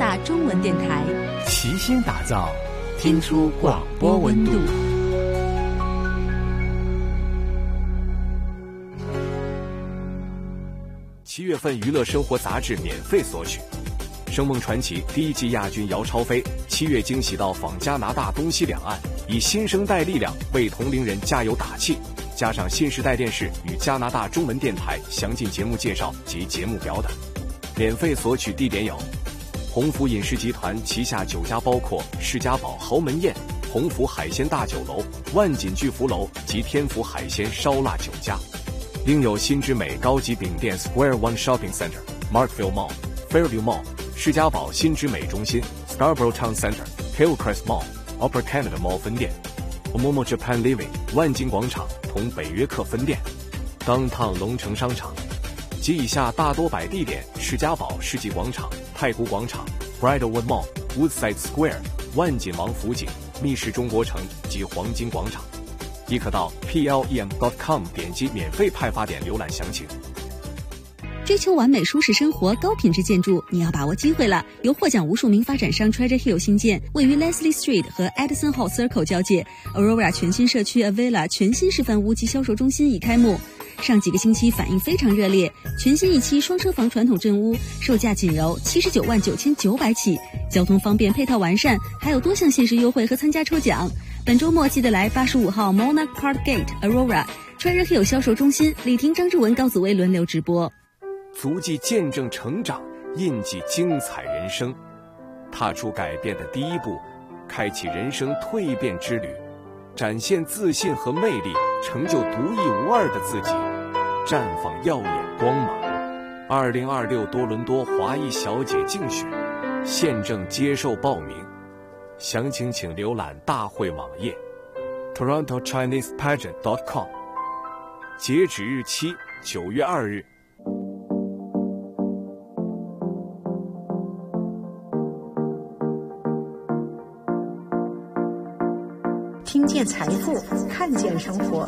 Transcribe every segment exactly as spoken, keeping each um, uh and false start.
大中文电台， 齐心打造听出广播温度。 七月份娱乐生活杂志免费索取。声梦传奇第一季亚军姚超飞七月惊喜到访加拿大东西两岸，以新生代力量为同龄人加油打气。加上新时代电视与加拿大中文电台详尽节目介绍及节目表等。免费索取地点有鸿福饮食集团旗下酒家，包括世家堡豪门宴、鸿福海鲜大酒楼、万锦巨福楼及天福海鲜烧腊酒家。另有新之美高级饼店 Square One Shopping Center、Markville Mall、Fairview Mall、世家堡新之美中心、Scarborough Town Center、Hillcrest Mall、Upper Canada Mall 分店、Momo Japan Living 万金广场同北约克分店、Downtown 龙城商场及以下大多摆地点：世家堡世纪广场、太古广场、Bridlewood Mall、Woodside Square、万锦王府井、密室中国城及黄金广场。亦可到 P L E M dot com 点击免费派发点浏览详情。 追求完美舒适生活、高品质建筑，你要把握机会了！由获奖无数名发展商 Treasure Hill 新建，位于 Leslie Street 和 Edison Hall Circle 交界 ，Aurora 全新社区 Avila 全新示范屋及销售中心已开幕。上几个星期反应非常热烈，全新一期双车房传统镇屋，售价仅由七十九万九千九百起，交通方便，配套完善，还有多项限时优惠和参加抽奖。本周末记得来八十五号 Monarch Park Gate Aurora Treasure Hill 销售中心，李婷、张志文、高子薇轮流直播。 足迹见证成长，印记精彩人生，踏出改变的第一步，开启人生蜕变之旅，展现自信和魅力，成就独一无二的自己，绽放耀眼光芒。二零二六多伦多华裔小姐竞选现正接受报名，详情请浏览大会网页 Toronto Chinese Pageant dot com， 截止日期九月二日。 听见财富，看见生活。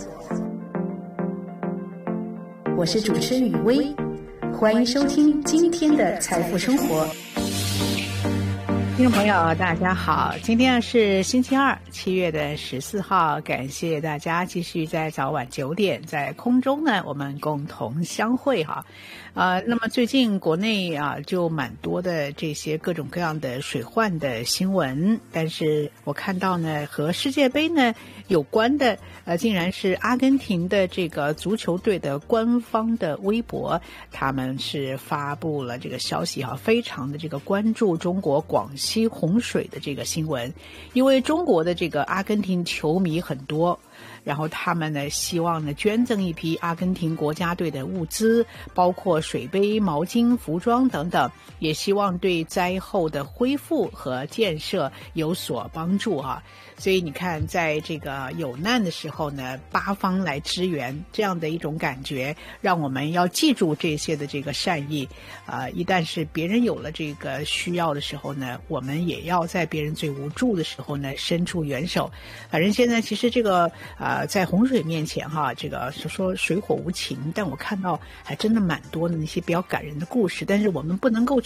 我是主持人雨薇，欢迎收听今天的财富生活。 听众朋友大家好，今天是星期二，七月的十四号，感谢大家继续在早晚九点在空中呢我们共同相会哈。呃，那么最近国内啊就蛮多的这些各种各样的水患的新闻，但是我看到呢和世界杯呢有关的呃，竟然是阿根廷的这个足球队的官方的微博，他们是发布了这个消息哈，非常的这个关注中国广西洪水的这个新闻，因为中国的这个阿根廷球迷很多，然后他们呢希望呢捐赠一批阿根廷国家队的物资，包括水杯、毛巾、服装等等，也希望对灾后的恢复和建设有所帮助啊。所以你看在这个有难的时候呢，八方来支援，这样的一种感觉让我们要记住这些的这个善意啊、呃，一旦是别人有了这个需要的时候呢，我们也要在别人最无助的时候呢伸出援手。反正现在其实这个呃，在洪水面前哈，这个是说水火无情，但我看到还真的蛮多的那些比较感人的故事，但是我们不能够